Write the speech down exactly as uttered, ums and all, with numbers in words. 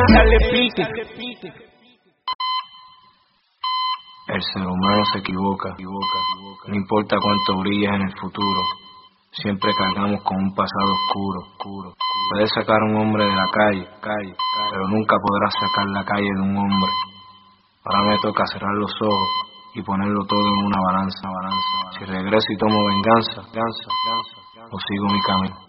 Dale pique. El ser humano se equivoca, equivoca, no importa cuánto brilles en el futuro, siempre cargamos con un pasado oscuro, oscuro. Puedes sacar a un hombre de la calle, calle, pero nunca podrás sacar la calle de un hombre. Ahora me toca cerrar los ojos y ponerlo todo en una balanza, balanza. Si regreso y tomo venganza, venganza, venganza, o sigo mi camino.